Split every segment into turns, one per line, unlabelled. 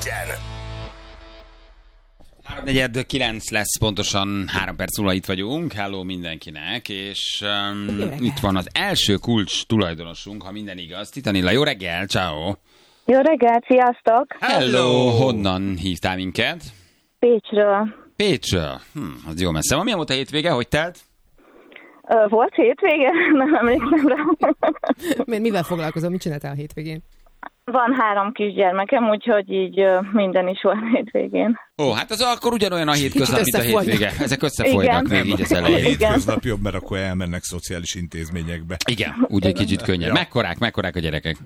egyen.
3:49 lesz, pontosan 3 perc múlva itt vagyunk. Hello mindenkinek, és itt van az első kulcs tulajdonosunk, ha minden igaz. Titanilla, jó reggel, ciao.
Jó reggelt, sziasztok!
Hello! Honnan hívtál minket?
Pécsről.
Pécsről. Az jó messze van. Milyen volt a hétvége? Hogy telt?
Volt hétvége? Nem emlékszem rá.
Mivel foglalkozom? Mit csináltál a hétvégén?
Van 3 kisgyermekem, úgyhogy így minden is volt hétvégén.
Ó, hát az akkor ugyanolyan a hétköznap, mint a hétvége. Ezek összefolynak még így az
A
elején.
hétköznap jobb, mert akkor elmennek szociális intézményekbe.
Igen, úgy egy kicsit könnyebb. Mekkorák a gyerekek?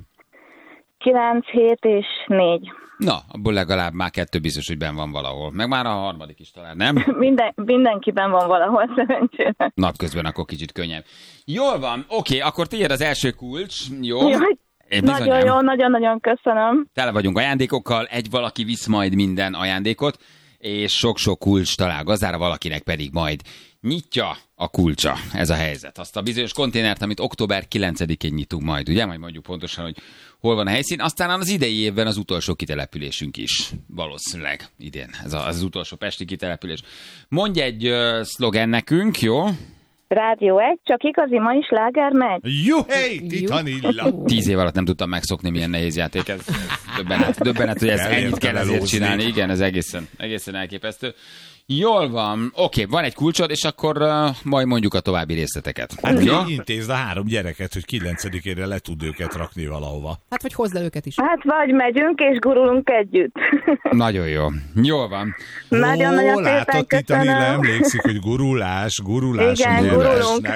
9, 7 és 4.
Na, abból legalább már 2 biztos, hogy benn van valahol. Meg már a harmadik is talán, nem?
Mindenkiben van valahol, szerencsére.
Napközben akkor kicsit könnyebb. Jól van, oké, akkor tiéd az első kulcs, jó?
Jaj, nagyon jó, nagyon-nagyon köszönöm.
Tele vagyunk ajándékokkal, egy valaki visz majd minden ajándékot, és sok-sok kulcs talál gazdára, valakinek pedig majd nyitja a kulcsa. Ez a helyzet. Azt a bizonyos konténert, amit október 9-én nyitunk majd, ugye? Majd mondjuk pontosan, hogy hol van a helyszín. Aztán az idei évben az utolsó kitelepülésünk is. Valószínűleg idén. Ez az utolsó pesti kitelepülés. Mondj egy szlogen nekünk, jó?
Rádió 1, csak igazi ma is sláger megy.
Juhé, Titanilla!
10 év alatt nem tudtam megszokni, milyen nehéz játék ez. Döbbenet, hogy ezt ennyit kell ezért csinálni. Igen, ez egészen elképesztő. Jól van, oké, van egy kulcsod, és akkor majd mondjuk a további részleteket.
Hát jó? Intézd a 3 gyereket, hogy 9-ére le tud őket rakni valahova.
Hát, vagy hozd le őket is.
Hát vagy megyünk és gurulunk együtt.
Nagyon jó. Jól van.
Nagyon-nagyon szépen
látod, Titanilla
köszönöm.
emlékszik, hogy gurulás.
Igen, gurulunk.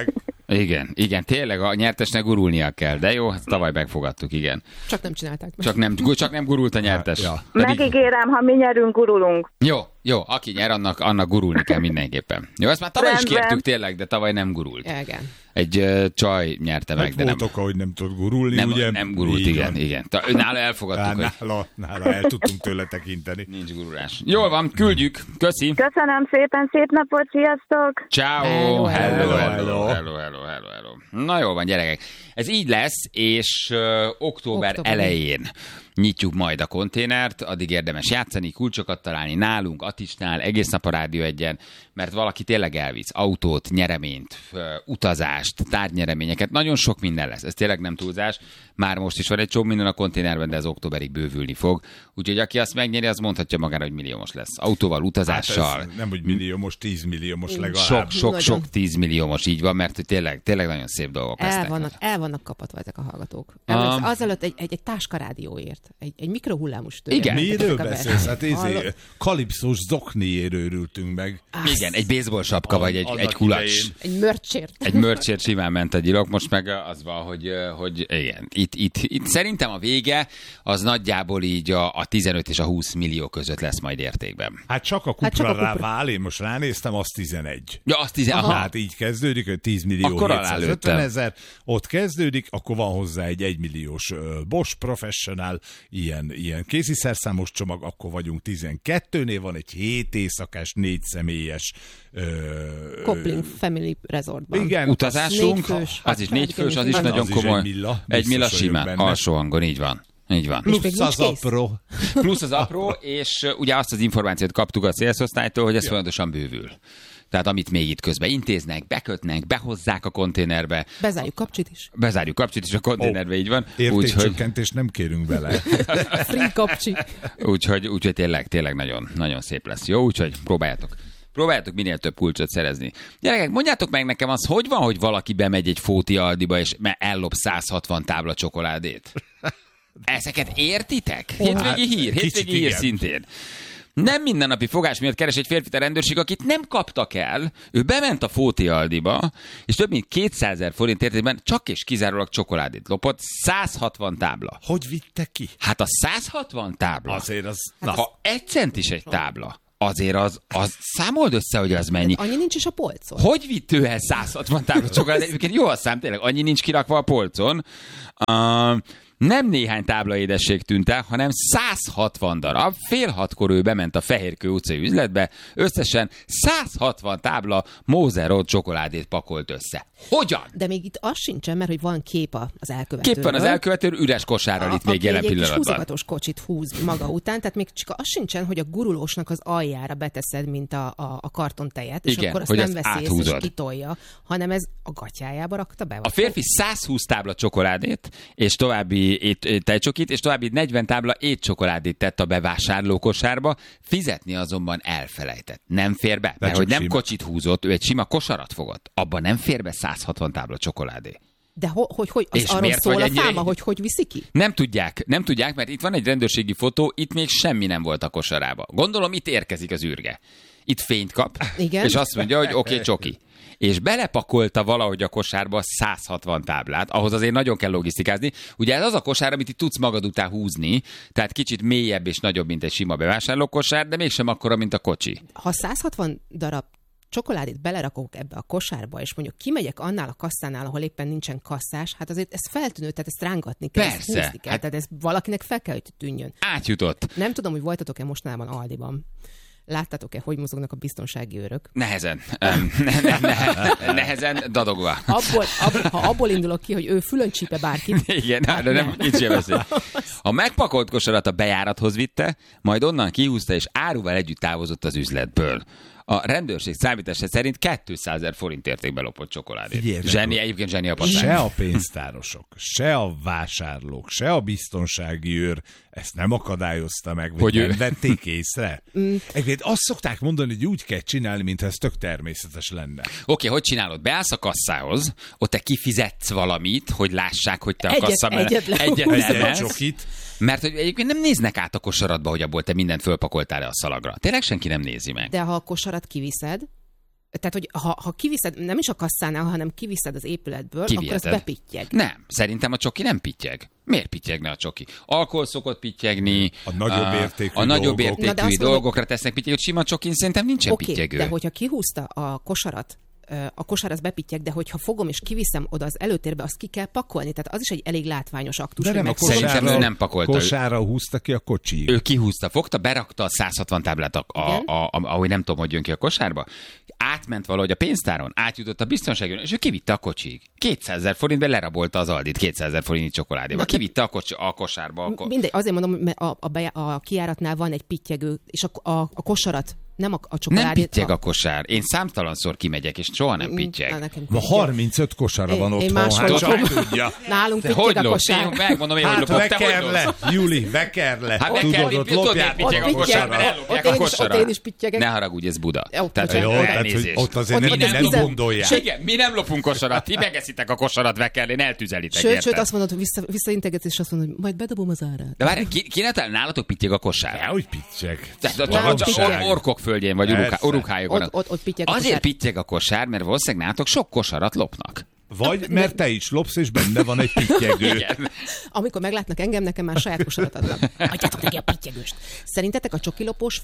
Igen, tényleg a nyertesnek gurulnia kell, de jó, ezt tavaly megfogadtuk, igen.
Csak nem csinálták meg.
Csak nem gurult a nyertes.
Ja.
Megígérem, ha mi nyerünk, gurulunk.
Jó, aki nyer, annak gurulni kell mindenképpen. Jó, ezt már tavaly is kértük tényleg, de tavaly nem gurult.
Igen.
Egy csaj nyerte meg, de nem.
Volt oka, hogy nem tudod gurulni, ugye?
Nem gurult, igen. Nála elfogadtuk, hogy
nála el tudtunk tőle tekinteni.
nincs gurulás. Jól van, küldjük. Köszi.
Köszönöm szépen, szép napot, sziasztok!
Ciao.
Hello.
Hello. Na jól van, gyerekek. Ez így lesz, és október elején nyitjuk majd a konténert, addig érdemes játszani, kulcsokat találni nálunk, Atisnál, egész nap a Rádió Egyen, mert valaki tényleg elvisz autót, nyereményt, utazást, tárgynyereményeket, nagyon sok minden lesz, ez tényleg nem túlzás, már most is van egy csomó minden a konténerben, de ez októberig bővülni fog, úgyhogy aki azt megnyeri, az mondhatja magára, hogy milliómos lesz. Autóval, utazással.
Hát nem, hogy milliómos, 10 milliómos legalább.
Sok 10 milliómos, így van, mert tényleg nagyon szép dolgok lesznek.
El vannak kapatva ezek a hallgatók. Azelőtt egy táskarádióért, egy mikrohullámos tőle.
Igen.
Miről beszélsz? Hát kalipszós zokniért örültünk meg.
Igen, egy baseball sapka, vagy egy kulacs.
Egy mörcsért.
Egy mörcsért simán ment a gyilok, most meg az van, hogy igen. Itt szerintem a vége az nagyjából így a 15 és a 20 millió között lesz majd értékben.
Hát csak a kupra rávál, én most ránéztem, az 11.
Ja, az 11.
Hát így kezdődik, hogy 10 millió
akkor
750 000, ott kezdődik, akkor van hozzá egy 1 milliós Bosch Professional, ilyen kéziszerszámos csomag, akkor vagyunk 12-nél, van egy 7 éjszakás, 4 személyes
Coupling Family Resortban.
Igen,
utazásunk,
4 fős.
az is 4 fős, az is nagyon komoly. Egy milla simán, alsó hangon, így van. Plusz az apró, és ugye azt az információt kaptuk a szélszosztálytól, hogy ez folyamatosan bővül. Tehát amit még itt közben intéznek, bekötnek, behozzák a konténerbe.
Bezárjuk kapcsit is
a konténerbe, így van.
Értékcsökkentést nem kérünk bele.
Free kapcsi.
Úgyhogy tényleg nagyon, nagyon szép lesz. Jó, úgyhogy próbáljátok minél több kulcsot szerezni. Gyerekek, mondjátok meg nekem azt, hogy van, hogy valaki bemegy egy Fóti Aldiba, és ellop 160 tábla csokoládét? Ezeket értitek? Hétvégi hír szintén. Nem mindennapi fogás miatt keres egy férfit a rendőrség, akit nem kaptak el. Ő bement a Fóti Aldiba, és több mint 200 000 forint értékben csak és kizárólag csokoládét lopott. 160 tábla.
Hogy vitte ki?
Hát a 160 tábla.
Azért az...
Ha 1 centis egy tábla, azért az számold össze, hogy az mennyi.
Annyi nincs is a polcon.
Hogy vitt ő el 160 tábla csokoládét? Jó a szám, tényleg, annyi nincs kirakva a polcon. Nem néhány tábla édesség tűnt el, hanem 160 darab. 5:30 ő bement a Fehérkő utcai üzletbe, összesen 160 tábla Moser Road csokoládét pakolt össze. Hogyan?
De még itt az sincsen, mert hogy van kép az elkövetőről.
Kép van az elkövetőről, üres kosárral itt még jelen pillanatban.
Aki egy húzogatos kocsit húz maga után, tehát még csak az sincsen, hogy a gurulósnak az aljára beteszed, mint a kartontejet, és
igen,
akkor azt
hogy
nem
azt
veszi észre, és
áthúzod.
kitolja, hanem ez a gatyájába rakta be.
A férfi 120 tábla csokoládét, és további tejcsokit, és további 40 tábla étcsokoládét tett a bevásárlókosárba, fizetni azonban elfelejtett. Nem fér be, mert hogy nem
sima
kocsit húzott, ő egy sima kosarat fogott. Abban nem fér be 160 tábla csokoládé.
De hogy az
És
arról
miért
szól
vagy
a
ennyire-
fáma, hogy viszi ki?
Nem tudják, mert itt van egy rendőrségi fotó, itt még semmi nem volt a kosarába. Gondolom, itt érkezik az űrge. Itt fényt kap,
Igen.
és azt mondja, hogy oké, csoki. És belepakolta valahogy a kosárba 160 táblát, ahhoz azért nagyon kell logisztikázni. Ugye ez az a kosár, amit itt tudsz magad után húzni, tehát kicsit mélyebb és nagyobb, mint egy sima bevásárlókosár, de mégsem akkora, mint a kocsi.
Ha 160 darab csokoládét belerakok ebbe a kosárba, és mondjuk kimegyek annál a kasszánál, ahol éppen nincsen kasszás, hát azért ez feltűnő, tehát ezt rángatni kell, ezt
Persze.
húzni kell,
Hát-
tehát ez valakinek fel kell, hogy tűnjön.
Átjutott.
Nem tudom, hogy voltatok-e mostanában Aldiban. Láttátok-e, hogy mozognak a biztonsági őrök?
Nehezen. Nehezen dadogva.
Ha abból indulok ki, hogy ő fülön csípe bárkit.
Igen, de nem, itt sem beszél. A megpakolt kosarat a bejárathoz vitte, majd onnan kihúzta, és áruval együtt távozott az üzletből. A rendőrség számítása szerint 200 000 forint értékbe lopott csokoládét.
Figyeljetek,
Egyébként zseni a patán.
Se a pénztárosok, se a vásárlók, se a biztonsági őr ezt nem akadályozta meg, vagy
Hogy
nem vették észre. Egyébként azt szokták mondani, hogy úgy kell csinálni, mintha ez tök természetes lenne.
Oké, hogy csinálod? Beállsz a kasszához, ott te kifizetsz valamit, hogy lássák, hogy te a kassa
egyet
Egy
lemelsz.
csokit.
Mert hogy egyébként nem néznek át a kosaradba, hogy abból te mindent fölpakoltál le a szalagra. Tényleg senki nem nézi meg.
De ha a kosarat kiviszed, tehát, hogy ha kiviszed, nem is a kasszánál, hanem kiviszed az épületből,
Kiviheted.
akkor az bepittyeg.
Nem, szerintem a csoki nem pittyeg. Miért pittyegne a csoki? Alkohol szokott pittyegni.
A nagyobb értékű
a nagyobb
dolgok.
Na, de
értékű
azt mondom,
dolgokra tesznek pittyeg, hogy sima csokin szerintem nincsen
Oké,
pittyegő.
de hogyha kihúzta a kosarat, a kosár az bepittyeg, de hogyha fogom és kiviszem oda az előtérbe, azt ki kell pakolni. Tehát az is egy elég látványos aktus.
De
hogy
nem a
megfogom.
Szerintem ő nem pakolta.
Kosárra húzta ki a kocsi.
Ő kihúzta, fogta, berakta a 160 táblát, ahogy nem tudom, hogy jön ki a kosárba, átment valahogy a pénztáron, átjutott a biztonságon, és ő kivitte a kocsig. 200 000 forintbe lerabolta az Aldit 200 000 forintnyi csokoládéba. Kivitte a kosárba.
Mindegy, azért mondom, mert a kijáratnál van egy pittyegő, és a kosarat, nem a csokoládét.
Nem pittyeg a kosár. Én számtalanszor kimegyek, és soha nem pittyeg.
Nekem
Ma
pittyeg.
35 kosara van
Én
otthon,
máshol
hát
lakom.
csak tudja.
Nálunk
Te hogy
pittyeg a
lopsz?
kosár.
Én megmondom én, hogy
Hát
lopok. Te hogy
veker
lopsz?
le, Juli, veker le.
Hát
Tudod,
veker,
ott
tudod,
lopják.
miért pittyeg a
Ott
kosár,
pittyeg,
mert ellopják
ott
a
én is-
kosarat.
ott én is pittyegek.
Ne haragudj, ez Buda.
Jó,
Tehát,
bocsánat.
Jó, tehát, hogy
elnézést.
ott azért
Ott
nem
tizen-
gondolják.
Igen, mi nem lopunk kosarat, ti megeszitek a kosarat vekerlén, eltüzelitek,
Sőt,
érted?
azt mondod, hogy visszaintegetsz, és azt mondod, hogy majd bedobom az árát.
De várj, kinek nálatok pittyeg a kosár?
Hogy pittyeg.
Tehát csak orkok földjén, vagy
Persze.
urukájokon.
Ott pittyeg a
Azért
kosár.
pittyeg a kosár, mert valószínűleg nálatok sok kosarat lopnak.
Vagy mert te is lopsz, és benne van egy pittyegő.
Igen.
Amikor meglátnak engem, nekem már saját kosarat adnak. Adjátok neki a pittyegőst. Szerintetek a csokilopós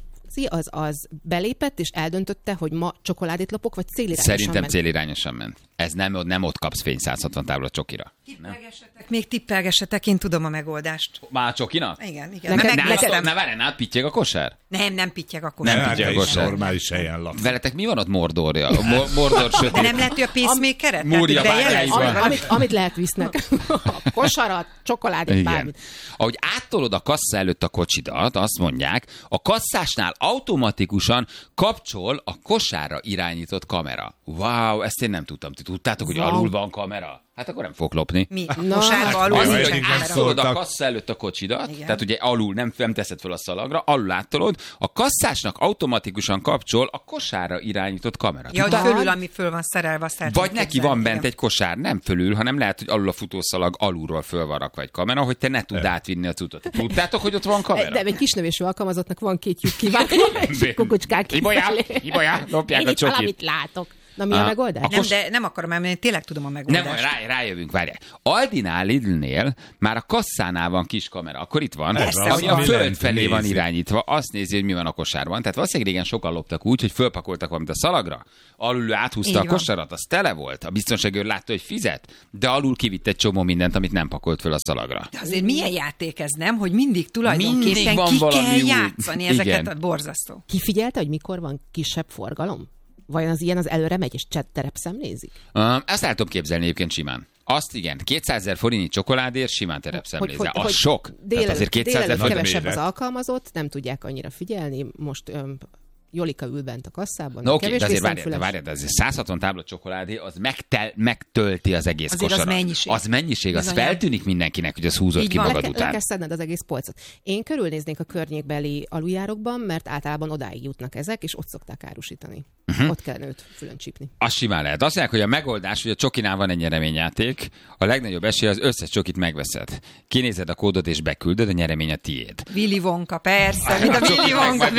az belépett, és eldöntötte, hogy ma csokoládét lopok, vagy célirányosan
Szerintem
ment?
célirányosan ment. Ez nem ott kapsz fény 160 tábla csokira.
Még tippelgessetek, én tudom a megoldást.
Már a csokinak?
Igen, igen.
Neked-
Megnéztem.
Ne várj, nálad pittyeg a kosár?
Nem pittyeg akkor.
Nem
Hát
pittyeg
te
a
is
kosár.
normális helyen laksz.
Veletek mi van ott Mordorja? Mordor
De
sötét.
nem lehet, hogy a pacemaker-et?
Múrja
Tehát, hogy
bárányban.
bejelent?
Amit lehet visznek. A kosarat, csokoládét,
Igen.
bármit.
Ahogy áttolod a kassa előtt a kocsidat, azt mondják, a kasszásnál automatikusan kapcsol a kosárra irányított kamera. Wow, ezt én nem tudtam. Ti tudtátok, hogy
Wow.
alul van kamera? Hát akkor nem fog lopni.
Mi? A
Na,
kosárba
hát
alul
Azért,
nincsen
hogy
nem
kamera.
áttolod a
szóltak.
kassa előtt a kocsidat,
Igen.
tehát ugye alul nem teszed fel a szalagra, alul áttolod, a kasszásnak automatikusan kapcsol a kosárra irányított kamera.
Ja, hogy
Tudtál?
fölül, ami föl van szerelve, azt el
Vagy
tudom
neki
képzelni,
van bent
igen.
egy kosár, nem fölül, hanem lehet, hogy alul a futószalag alulról föl van rakva egy kamera, hogy te ne tudd átvinni a cuccot. Tudtátok, hogy ott van kamera?
De egy kisnövésű alkalmazottnak van két lyuk kivágva, és kukucskák
Ibolyá,
kifelé.
Ibolyá, lopják
Én
a
itt
csokit.
valamit látok. Na mi a megoldás?
Nem, de nem akarom elmenni, tényleg tudom a megoldást.
Nem, rájövünk, várjál. Aldinál, Lidlnél már a kasszánál van kis kamera, akkor itt van, ami a föld felé van irányítva, azt nézi, hogy mi van a kosárban. Tehát valószínűleg régen sokan loptak úgy, hogy fölpakoltak valamit a szalagra, alul áthúzta a kosarat, az tele volt, a biztonságőr látta, hogy fizet, de alul kivitt egy csomó mindent, amit nem pakolt föl a szalagra.
De azért milyen játék ez, nem? Hogy mindig tulajdonképpen ki kell játszani ezeket a borzasztó.
Kifigyelte, hogy mikor van kisebb forgalom? Vajon az ilyen az előre megy, és terepszemlézik?
Ezt el tudom képzelni egyébként simán. Azt igen, 200 000 forintnyi csokoládért simán terepszemlézzel. Az sok. Tehát azért 200 000 forint
kevesebb az alkalmazott, nem tudják annyira figyelni. Most Jolika ül bent a kasszában.
No, oké, de azért várjál, de azért 160 tábla csokoládé, az megtölti az egész kosarat. Az mennyiség, az feltűnik mindenkinek, hogy az húzott ki magad után.
Le kell szedned az egész polcot. Én körülnéznék a környékbeli aluljárokban, mert általában odáig jutnak ezek, és ott szokták árusítani. Ott kell őt fülön csípni.
Az simán lehet. Azt mondják, hogy a megoldás, hogy a csokinál van egy nyereményjáték, a legnagyobb esély az összes csokit megveszed. Kinézed a kódot és beküldöd, a nyeremény a tiéd.
Willy Wonka, persze. Mint a Willy Wonka,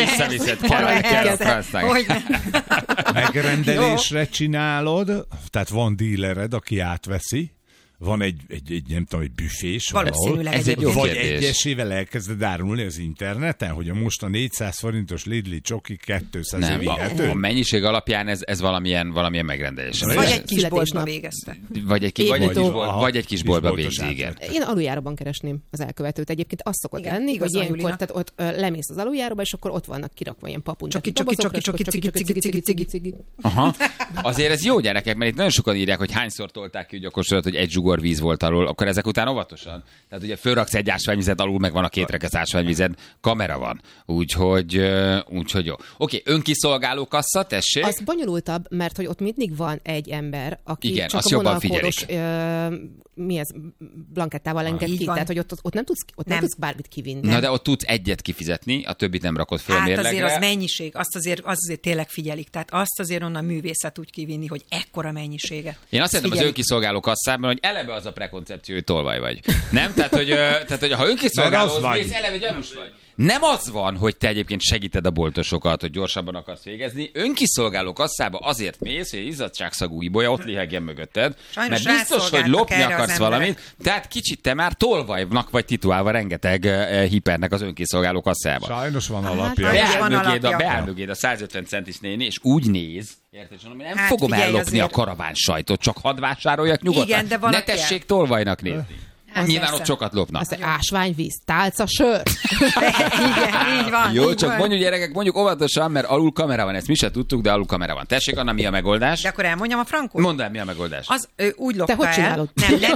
Megrendelésre csinálod, tehát van dílered, aki átveszi, van egy nem tudom, egy büfés valahol.
Ez egy jó
vagy
kérdés.
egyesével elkezded árulni az interneten, hogy a most a 400 forintos Lidli csoki 200
nem,
vihető.
a mennyiség alapján ez valamilyen megrendelés.
Vagy egy kis boltba végezte.
Vagy egy kis boltba végzi, igen.
Én aluljáróban keresném az elkövetőt. Egyébként az szokott lenni, hogy ilyenkor tehát ott lemész az aluljáróba, és akkor ott vannak kirakva ilyen papuncsok. Csoki.
Aha. Azért ez jó, gyerekek, mert itt nagyon sokan írják, hogy hányszor tolták ki a kosarat, hogy egy zsugor víz volt alul, akkor ezek után óvatosan. Tehát ugye fölraksz egy ásványvizet, alul meg van a 2 rekesz ásványvized, kamera van. Úgyhogy jó. Oké, önkiszolgáló kassa, tessék.
Az bonyolultabb, mert hogy ott mindig van egy ember, aki
igen,
csak a vonalkódos blankettával enged ki. Tehát, hogy ott nem tudsz bármit kivinni.
Na, de ott tudsz egyet kifizetni, a többit nem rakod föl mérlegre.
Hát azért az mennyiség, azt azért tényleg figyelik. Tehát azt azért onnan művészet úgy kivinni, hogy ekkora mennyiséget.
Én azt hiszem az önkiszolgáló kasszában, hogy eleve az a prekoncepció, hogy tolvaj vagy. Nem? Tehát, hogy ha önkiszolgálóhoz mész, eleve gyanús vagy. Nem az van, hogy te egyébként segíted a boltosokat, hogy gyorsabban akarsz végezni. Önkiszolgáló kasszába azért mész, hogy izzadságszagú ibolya ott lihegjen mögötted,
sajnos
mert biztos, hogy lopni akarsz valamit, tehát kicsit te már tolvajnak vagy titulálva rengeteg hipernek az önkiszolgáló kasszába.
Sajnos van alapja.
Beáll mögéd a 150 centis néni, és úgy néz, érted, hogy nem fogom ellopni a karaván sajtot, csak hadd vásároljak nyugodtan. Igen, ne tessék tolvajnak nézni. Nyilván ott sokat lopnak.
Az ásványvíz, tálca, sör.
Igen, így van.
Jó, csak mondjuk gyerekek, mondjuk óvatosan, mert alul kamera van, ezt mi se tudtuk, de alul kamera van. Tessék, Anna, mi a megoldás?
De akkor elmondjam a frankót?
Mondd el, mi a megoldás.
Az úgy lopta
el. Te hogy csinálod?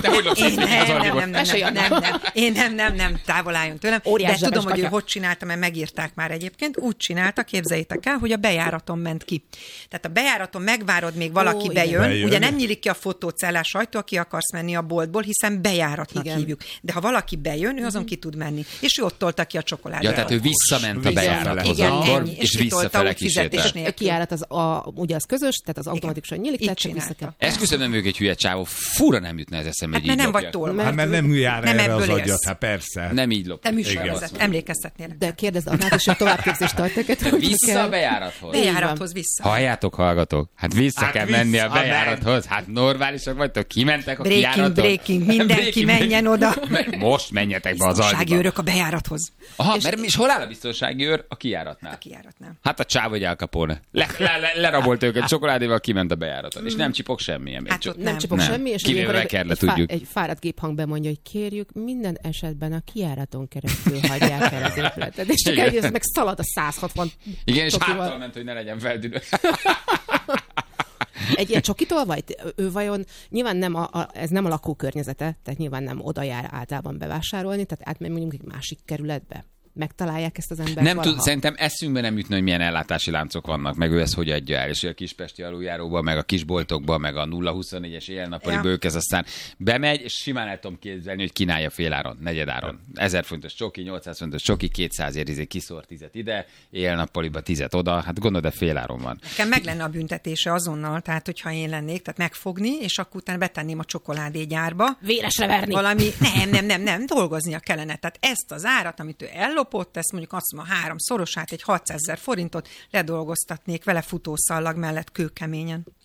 Nem, távol álljon tőlem. De tudom, hogy ő hogy csinálta, mert megírták már egyébként. Úgy csinálta, képzeljétek el, hogy a bejáraton ment ki. Tehát a bejáraton megvárod, még valaki bejön. Ugye nem nyílik ki a fotócellás ajtó, aki akarsz menni a boltból, hiszen bejáratnak hívjuk. De ha valaki bejön, ő azon ki tud menni. És ő ott tolta ki a csokoládét.
Ja, tehát ő visszament a bejárathoz akkor, és visszafele kísérte.
Kijárat ugye az közös, tehát az automatikusan nyílik, tehát csak vissza kell.
Esküszöm, nem ők egy hülye csávó. Fura nem jutna ez eszembe, hogy így
nem vagy tolva.
Hát mert nem jár erre az agyat, hát persze.
Nem így lop.
Te műsorvezető, emlékeztetnél.
De kérdezd Annát, és a továbbképzést tartják.
Vissza a bejárathoz.
Bejárathoz vissza.
Halljátok, hallgatók. Hát vissza kell menni a bejárathoz. Hát normálisak vagytok, kimentek a kijáraton.
Breaking, mindenki menjen oda.
Most menjetek be az agyba.
Biztonsági őrök a bejárathoz.
Aha, és hol áll a biztonsági őr? A kijáratnál.
A kijáratnál.
Hát a csáv vagy Al Capone. Lerabolt őket csokoládéval, kiment a bejáraton. És nem csipog semmi.
Hát nem csipog semmi, és egy fáradt géphang bemondja, hogy kérjük, minden esetben a kijáraton keresztül hagyják el az épületet. És csak eljössz, meg szalad a 160.
Igen, és háttal ment, hogy ne legyen feltűnő.
Egy ilyen csokitól vagy? Ő vajon nyilván ez nem a lakókörnyezete, tehát nyilván nem oda jár általában bevásárolni, tehát átmegy mondjuk egy másik kerületbe. Megtalálják ezt az embert
nem szerintem eszünkbe nem jutna, hogy milyen ellátási láncok vannak, meg ő ezt hogy adja el, és a kispesti aluljáróban, meg a kisboltokban, meg a 0-24-es éjjel-nappali bőkez, aztán bemegy, és simán el tudom képzelni, hogy kínálja féláron, negyedáron. 1000 fontos csoki, 800 fontos csoki, 200-ért kiszór 10 ide, éjjel-nappaliba 10 oda, hát gondolod, de féláron van.
Nekem meg lenne a büntetése azonnal, tehát hogyha én lennék, tehát megfogni, és akkor utána betenném a csokoládégyárba.
Véresre verni.
Valami, nem, dolgoznia kellene. Tehát ezt az árat, amit ő ellopott, ezt mondjuk azt mondom, 3-szorosát, egy 600 000 forintot ledolgoztatnék vele futószallag mellett kőkeményen.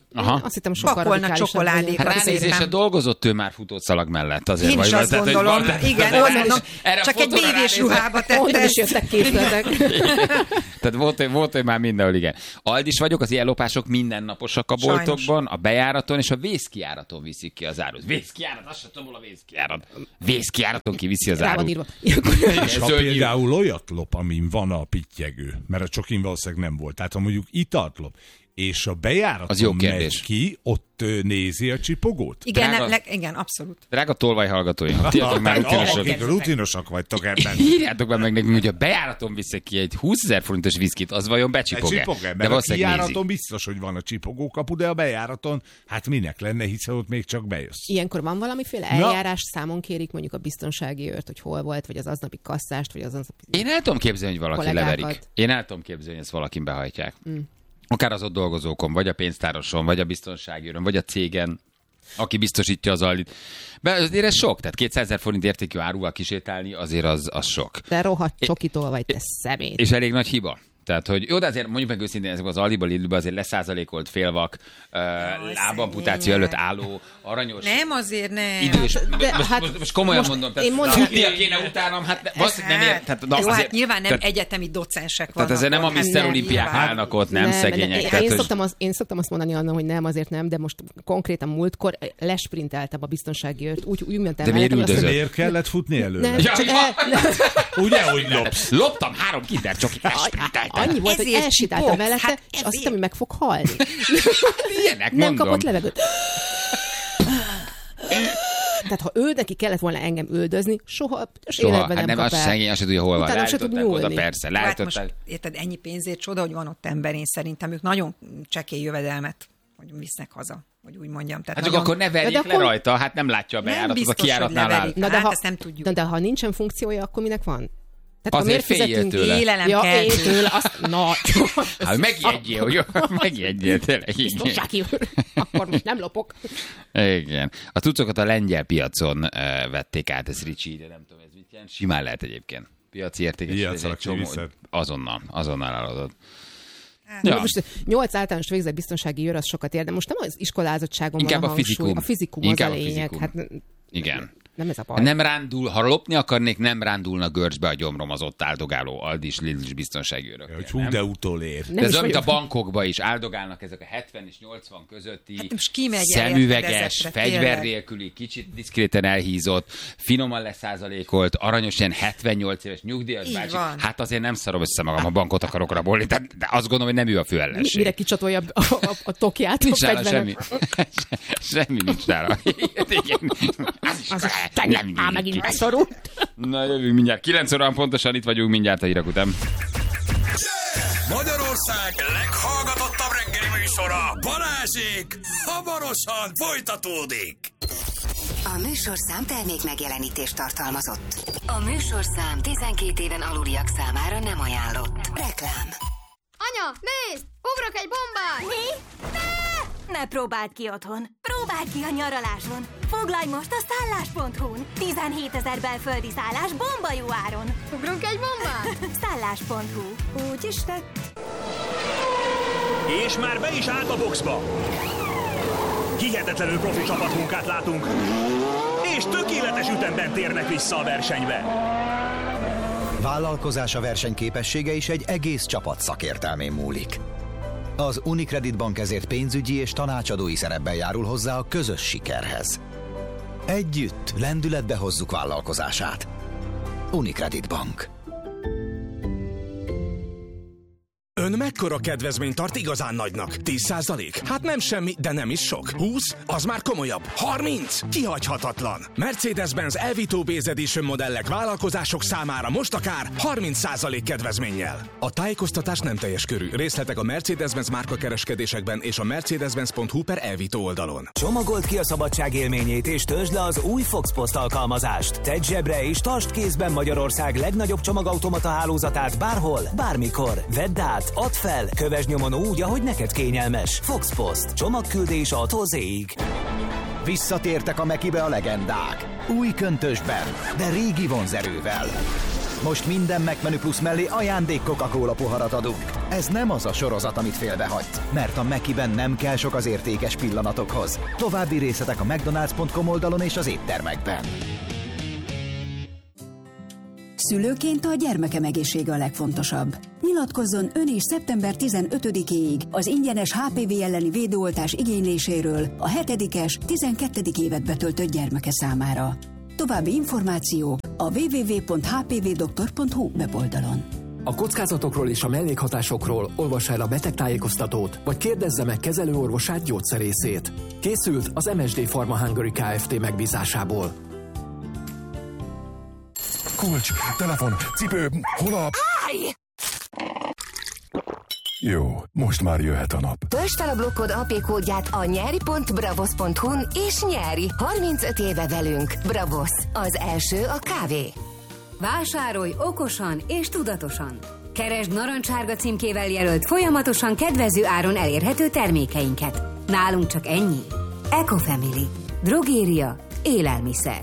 Azt hittem, sokkal
pakolna csokoládékat.
Ránézésre dolgozott ő már futószalag mellett. Azért
én is azt gondolom. Igen, mondom, csak egy bévés ruhába tette.
Is jöttek készletek.
Tehát volt, hogy már mindenhol, igen. Aldis vagyok, az ilyen lopások mindennaposak a boltokban, sajnos. A bejáraton és a vészkijáraton viszik ki az árut. Vészkijárat, azt sem tudom, hol a vészkijárat. Vészkijáraton kiviszi az árut.
És ha például olyat lop, amin van a pittyegő, mert a csokin valószínűleg nem volt, tehát ha mondjuk italt lop, és a bejáraton megy ki, ott nézi a csipogót?
Igen, abszolút.
Drága tolvajhallgatóim,
rutinosak vagytok ebben.
Írjátok be meg nekünk, hogy a bejáraton viszik ki egy 20 000 forintos viszkit, az vajon becsipog-e?
Mert a kijáraton biztos, hogy van a csipogókapu, de a bejáraton, hát minek lenne, hiszen ott még csak bejössz.
Ilyenkor van valamiféle eljárás, számon kérik mondjuk a biztonsági őrt, hogy hol volt, vagy az aznapi kasszást, vagy az aznapi...
Én el tudom képzelni, hogy valaki leverik. Én el tudom képzelni, hogy ezt valakin behajtják. Akár az ott dolgozókon, vagy a pénztároson, vagy a biztonságőrön, vagy a cégen, aki biztosítja az Aldit. Azért ez sok, tehát 200 000 forint értékű áruval kisétálni, azért az sok.
De rohadt csokitól vagy, te szemét.
És elég nagy hiba. Tehát, hogy jó, de azért mondjuk meg őszintén, ezek az Aldiba, Lidlbe azért leszázalékolt félvak, lábamputáció előtt álló, aranyos.
Nem, azért nem.
Idős. Most komolyan mondom, tehát tudnia kéne utánam, nem ér.
Jó, hát nyilván nem egyetemi docensek vannak.
Tehát ezért nem a Mr. Olimpiák állnak ott, nem szegények.
Én szoktam azt mondani annak, hogy nem, azért nem, de most konkrétan múltkor lesprinteltem a biztonsági őrt, úgy mentem.
De miért üldözött?
Miért kellett futni előre? Ugye, hogy lopsz?
Loptam 3 Kinder csokit, lesprinteltem.
Annyi volt, hogy elsétáltam mellette, és azt hittem, hogy meg fog halni.
Ilyenek,
nem kapott levegőt. Tehát ha ő neki kellett volna engem üldözni, soha életben nem
kap el. Az szegény, azt se tudja, hol van.
Utána se tud nyúlni.
Persze,
hát most, érted, ennyi pénzért csoda, hogy van ott ember, én szerintem ők nagyon csekély jövedelmet, hogy visznek haza, hogy úgy mondjam. Tehát
hát csak akkor ne verjék le rajta, hát nem látja a bejáratot, a kijáratnál áll.
Ezt nem tudjuk.
De ha nincsen funkciója, akkor minek van?
Tehát azért féljél tőle. Hát megjegyél, hogy megjegyél, tényleg.
Biztonsági őr. Akkor most nem lopok.
Igen. A cuccokat a lengyel piacon vették át, ez Ricsi, de nem tudom, ez mit jelent. Simán lehet egyébként. Piaci értékesítés. Azonnal eladod.
Ja. Most 8 általános végzett biztonsági őr, az sokat ér, de most nem az iskolázottságon van a hangsúly. A fizikum az a lényeg. Hát,
igen.
Nem ez a baj.
Nem rándul, ha lopni akarnék, nem rándulna görcsbe a gyomrom az ott áldogáló Aldis, Lidl biztonsági őrök.
Hogy hú, de utolér.
De ez amit a bankokba is áldogálnak ezek a 70 és 80 közötti szemüveges, fegyver nélküli, kicsit diszkréten elhízott, finoman leszázalékolt, aranyos ilyen 78 éves nyugdíjas bácsi. Hát azért nem szarom össze magam, a bankot akarok rabolni, de azt gondolom, hogy nem ő a fő ellenség.
Mire kicsatolja a tokját?
Nincs nála semmi. Semmi nincs nála.
Nem megint beszorult.
Na, jövünk mindjárt. 9 órán pontosan itt vagyunk mindjárt a hírek után.
Magyarország leghallgatottabb reggeli műsora, Balázsék, hamarosan folytatódik.
A műsorszám termék megjelenítést tartalmazott. A műsorszám 12 éven aluliak számára nem ajánlott. Reklám.
Anya, nézd! Ugrok egy bombát!
Mi? Ne próbáld ki otthon. Próbáld ki a nyaraláson. Foglalj most a szállás.hu-n. 17 000 belföldi szállás bomba jó áron.
Ugrunk egy bombát?
Szállás.hu. Úgy is tett.
És már be is állt a boxba. Hihetetlenül profi csapatmunkát látunk. És tökéletes ütemben térnek vissza a versenybe.
Vállalkozása versenyképessége is egy egész csapat szakértelmén múlik. Az Unicredit Bank ezért pénzügyi és tanácsadói szerepben járul hozzá a közös sikerhez. Együtt lendületbe hozzuk vállalkozását. Unicredit Bank.
Ön mekkora kedvezményt tart igazán nagynak? 10%? Hát nem semmi, de nem is sok. 20? Az már komolyabb. 30? Kihagyhatatlan. Mercedes-Benz Elvito Base Edition modellek vállalkozások számára most akár 30% kedvezménnyel. A tájékoztatás nem teljes körű. Részletek a Mercedes-Benz márkakereskedésekben és a mercedes-benz.hu/Elvito oldalon.
Csomagold ki a szabadság élményét és töltsd le az új Fox Post alkalmazást. Tedd zsebre és tartsd kézben Magyarország legnagyobb csomagautomata hálózatát bárhol, bármikor. Vedd át, add fel, kövesd nyomon úgy, ahogy neked kényelmes. Fox Post. Csomagküldés A-tól Z-ig.
Visszatértek a Mekibe a legendák. Új köntösben, de régi vonzerővel. Most minden McMenü Plus mellé ajándék Coca-Cola poharat adunk. Ez nem az a sorozat, amit félbehagysz, mert a Mekiben nem kell sok az értékes pillanatokhoz. További részletek a mcdonalds.com oldalon és az éttermekben.
Szülőként a gyermekem egészsége a legfontosabb. Nyilatkozzon ön is szeptember 15-éig az ingyenes HPV elleni védőoltás igényléséről a 7-es, 12. évet betöltött gyermeke számára. További információk a www.hpvdoktor.hu weboldalon.
A kockázatokról és a mellékhatásokról olvassa el a betegtájékoztatót, vagy kérdezze meg kezelőorvosát, gyógyszerészét. Készült az MSD Pharma Hungary Kft. Megbízásából.
Kulcs, telefon, cipő, hol a...
Állj!
Jó, most már jöhet a nap.
Töltsd fel a blokkod AP kódját a nyeri.bravos.hu-n és nyeri 35 éve velünk. Bravos, az első a kávé.
Vásárolj okosan és tudatosan. Keresd narancssárga címkével jelölt folyamatosan kedvező áron elérhető termékeinket. Nálunk csak ennyi. Ecofamily. Drogéria. Élelmiszer.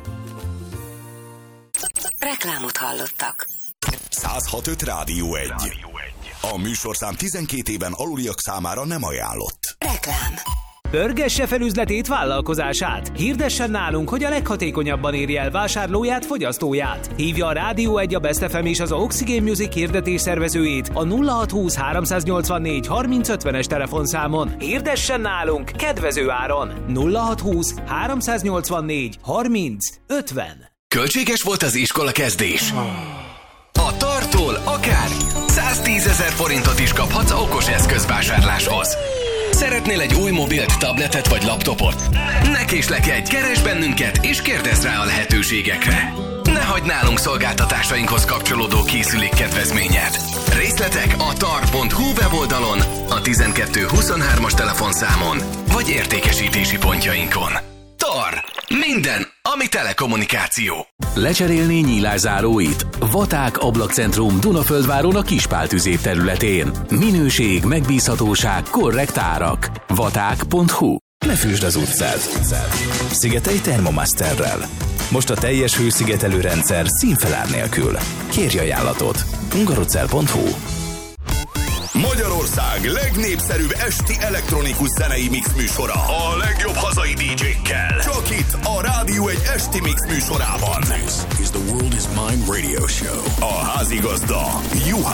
Reklámot hallottak.
106.5 Rádió 1. A műsorszám 12 éven aluliak számára nem ajánlott.
Reklám.
Pörgesse fel üzletét, vállalkozását. Hirdessen nálunk, hogy a leghatékonyabban érje el vásárlóját, fogyasztóját. Hívja a Rádió 1, a Best FM és az Oxygen Music hirdetés szervezőjét a 0620 384 3050-es telefonszámon. Hirdessen nálunk kedvező áron. 0620 384 3050.
Költséges volt az iskola kezdés? A Tartól akár 110 000 forintot is kaphatsz okos eszközvásárláshoz. Szeretnél egy új mobilt, tabletet vagy laptopot? Ne késlekedj, keresd bennünket és kérdezz rá a lehetőségekre. Ne hagyd nálunk szolgáltatásainkhoz kapcsolódó készülék kedvezményet. Részletek a tar.hu weboldalon, a 1223-as telefonszámon vagy értékesítési pontjainkon. Tar. Minden, ami telekommunikáció.
Lecserélni nyílászáróit? Vaták Ablakcentrum Dunaföldváron a Kispál tüzép területén. Minőség, megbízhatóság, korrekt árak. Vaták.hu.
Ne fűsd az utcát. Szigetelj Thermomasterrel. Most a teljes hőszigetelő rendszer színfelár nélkül. Kérj ajánlatot. hungarocell.hu.
Magyarország legnépszerűbb esti elektronikus zenei mix műsora. A legjobb hazai DJ-kkel. Csak itt a Rádió egy esti mix műsorában.
This is the World is Mine radio show.
A házigazda Juhász.